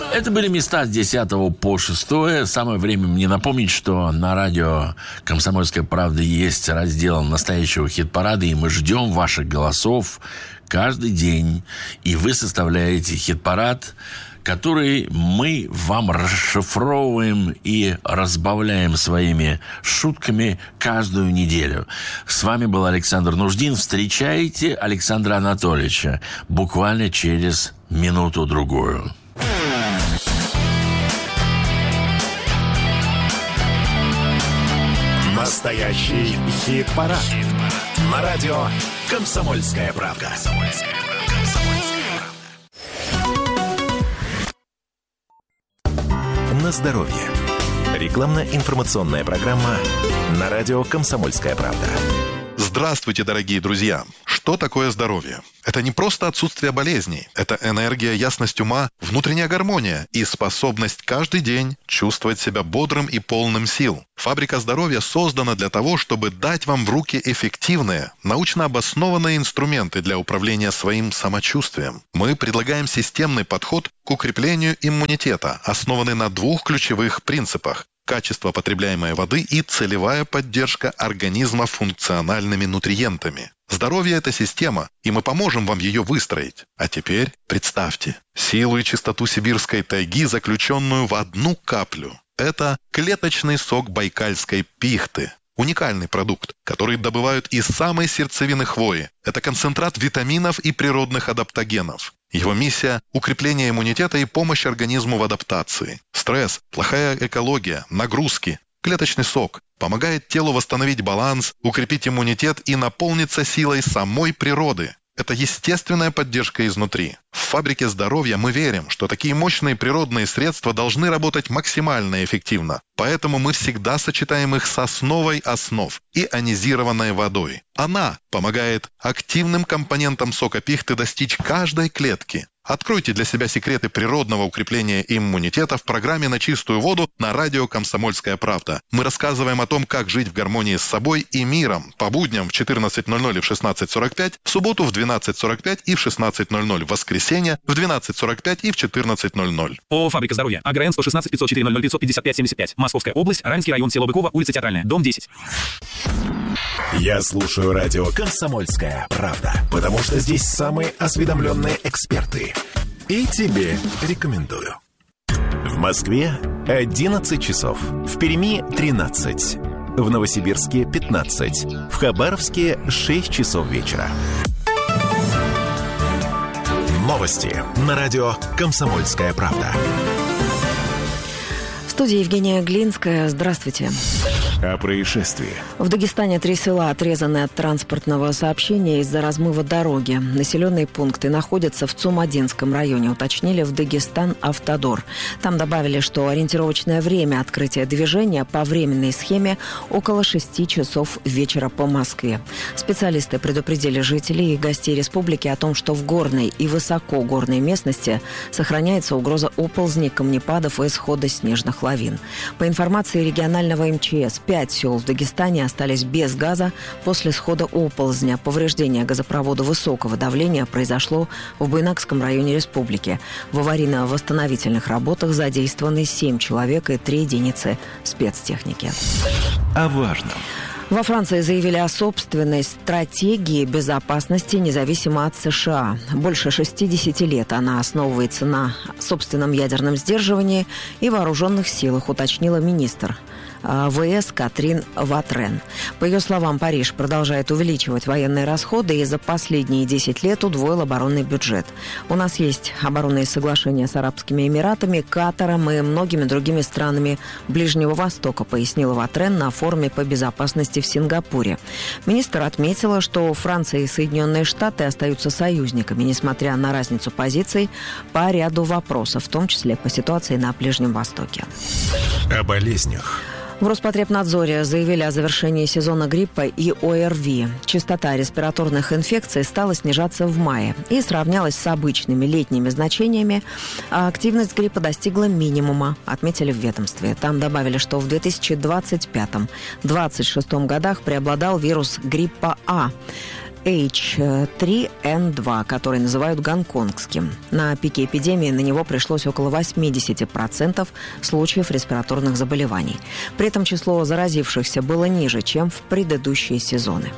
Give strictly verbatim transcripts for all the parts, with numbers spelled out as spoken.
Это были места с десятого по шестое. Самое время мне напомнить, что на радио «Комсомольская правда» есть раздел настоящего хит-парада, и мы ждем ваших голосов каждый день. И вы составляете хит-парад, который мы вам расшифровываем и разбавляем своими шутками каждую неделю. С вами был Александр Нуждин. Встречайте Александра Анатольевича буквально через минуту-другую. Настоящий хит-парад. Хит-парад. На радио «Комсомольская правда». «Комсомольская правда». На здоровье. Рекламно-информационная программа на радио «Комсомольская правда». Здравствуйте, дорогие друзья! Что такое здоровье? Это не просто отсутствие болезней. Это энергия, ясность ума, внутренняя гармония и способность каждый день чувствовать себя бодрым и полным сил. Фабрика здоровья создана для того, чтобы дать вам в руки эффективные, научно обоснованные инструменты для управления своим самочувствием. Мы предлагаем системный подход к укреплению иммунитета, основанный на двух ключевых принципах: качество потребляемой воды и целевая поддержка организма функциональными нутриентами. Здоровье – это система, и мы поможем вам ее выстроить. А теперь представьте силу и чистоту сибирской тайги, заключенную в одну каплю. Это клеточный сок байкальской пихты. Уникальный продукт, который добывают из самой сердцевины хвои. Это концентрат витаминов и природных адаптогенов. Его миссия – укрепление иммунитета и помощь организму в адаптации. Стресс, плохая экология, нагрузки. Клеточный сок помогает телу восстановить баланс, укрепить иммунитет и наполниться силой самой природы. Это естественная поддержка изнутри. В фабрике здоровья мы верим, что такие мощные природные средства должны работать максимально эффективно. Поэтому мы всегда сочетаем их с основой основ – ионизированной водой. Она помогает активным компонентам сока пихты достичь каждой клетки. Откройте для себя секреты природного укрепления иммунитета в программе «На чистую воду» на радио «Комсомольская правда». Мы рассказываем о том, как жить в гармонии с собой и миром. По будням в четырнадцать ноль ноль и в шестнадцать сорок пять, в субботу в двенадцать сорок пять и в шестнадцать ноль ноль, в воскресенье в двенадцать сорок пять и в четырнадцать ноль ноль. ООО «Фабрика здоровья». АГРН сто шестнадцать пятьсот четыре ноль ноль пятьсот пятьдесят пять семьдесят пять. Московская область. Раменский район. Село Быково. Улица Театральная. Дом десять. Я слушаю радио «Комсомольская правда», потому что здесь самые осведомленные эксперты. И тебе рекомендую. В Москве одиннадцать часов. В Перми тринадцать. В Новосибирске пятнадцать. В Хабаровске шесть часов вечера. Новости на радио «Комсомольская правда». В студии Евгения Глинская. Здравствуйте. О происшествии. В Дагестане три села отрезаны от транспортного сообщения из-за размыва дороги. Населенные пункты находятся в Цумадинском районе, уточнили в Дагестан-Автодор. Там добавили, что ориентировочное время открытия движения по временной схеме около шести часов вечера по Москве. Специалисты предупредили жителей и гостей республики о том, что в горной и высокогорной местности сохраняется угроза оползней, камнепадов и исхода снежных лавин. По информации регионального эм че эс, пять сел в Дагестане остались без газа после схода оползня. Повреждение газопровода высокого давления произошло в Буйнакском районе республики. В аварийно-восстановительных работах задействованы семь человек и три единицы спецтехники. О важном. Во Франции заявили о собственной стратегии безопасности, независимо от США. Больше шестидесяти лет она основывается на собственном ядерном сдерживании и вооруженных силах, уточнила министр ВС Катрин Ватрен. По ее словам, Париж продолжает увеличивать военные расходы и за последние десять лет удвоил оборонный бюджет. У нас есть оборонные соглашения с Арабскими Эмиратами, Катаром и многими другими странами Ближнего Востока, пояснила Ватрен на форуме по безопасности в Сингапуре. Министр отметила, что Франция и Соединенные Штаты остаются союзниками, несмотря на разницу позиций по ряду вопросов, в том числе по ситуации на Ближнем Востоке. О болезнях. В Роспотребнадзоре заявили о завершении сезона гриппа и о эр ви. Частота респираторных инфекций стала снижаться в мае и сравнялась с обычными летними значениями, а активность гриппа достигла минимума, отметили в ведомстве. Там добавили, что в две тысячи двадцать пятом — две тысячи двадцать шестом годах преобладал вирус гриппа А. эйч три эн два, который называют гонконгским. На пике эпидемии на него пришлось около восемьдесят процентов случаев респираторных заболеваний. При этом число заразившихся было ниже, чем в предыдущие сезоны.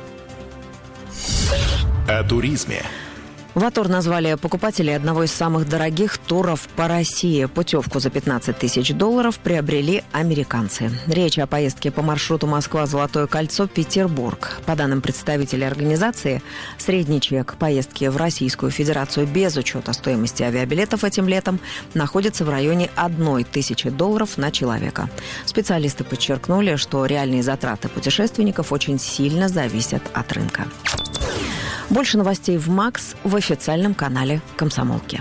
О туризме. В Атор назвали покупателей одного из самых дорогих туров по России. Путевку за пятнадцать тысяч долларов приобрели американцы. Речь о поездке по маршруту Москва-Золотое кольцо, Петербург. По данным представителей организации, средний чек поездки в Российскую Федерацию без учета стоимости авиабилетов этим летом находится в районе одной тысячи долларов на человека. Специалисты подчеркнули, что реальные затраты путешественников очень сильно зависят от рынка. Больше новостей в МАКС в официальном канале «Комсомолки».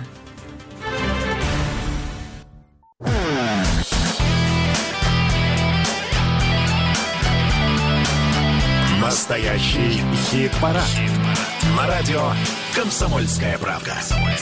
Настоящий хит-парад. На радио «Комсомольская правда».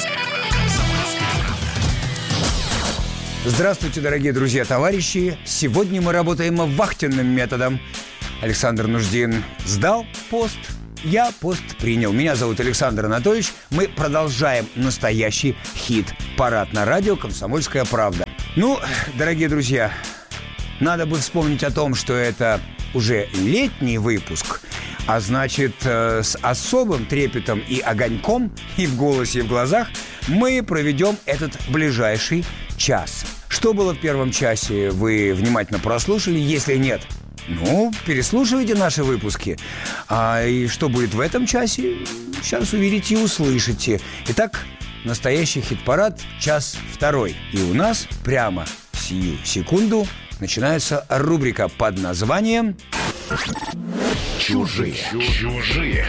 Здравствуйте, дорогие друзья, товарищи. Сегодня мы работаем вахтенным методом. Александр Нуждин сдал пост. Я пост принял. Меня зовут Александр Анатольевич. Мы продолжаем настоящий хит-парад на радио «Комсомольская правда». Ну, дорогие друзья, надо бы вспомнить о том, что это уже летний выпуск, а значит, э, с особым трепетом и огоньком, и в голосе, и в глазах мы проведем этот ближайший час. Что было в первом часе, вы внимательно прослушали. Если нет, ну, переслушивайте наши выпуски. А и что будет в этом часе, сейчас увидите и услышите. Итак, настоящий хит-парад, час второй. И у нас прямо сию секунду начинается рубрика под названием «Чужие». Чужие.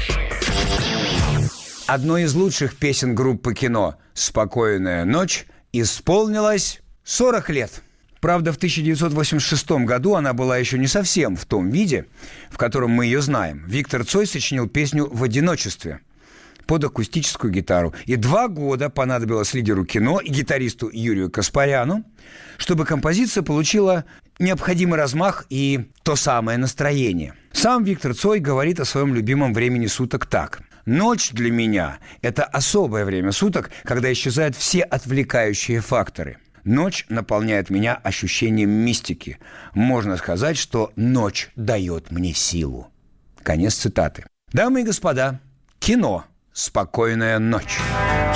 Одной из лучших песен группы «Кино» «Спокойная ночь» исполнилось сорок лет. Правда, в тысяча девятьсот восемьдесят шестом году она была еще не совсем в том виде, в котором мы ее знаем. Виктор Цой сочинил песню «В одиночестве» под акустическую гитару. И два года понадобилось лидеру «Кино» и гитаристу Юрию Каспаряну, чтобы композиция получила необходимый размах и то самое настроение. Сам Виктор Цой говорит о своем любимом времени суток так. «Ночь для меня – это особое время суток, когда исчезают все отвлекающие факторы. Ночь наполняет меня ощущением мистики. Можно сказать, что ночь дает мне силу». Конец цитаты. Дамы и господа, кино «Спокойная ночь».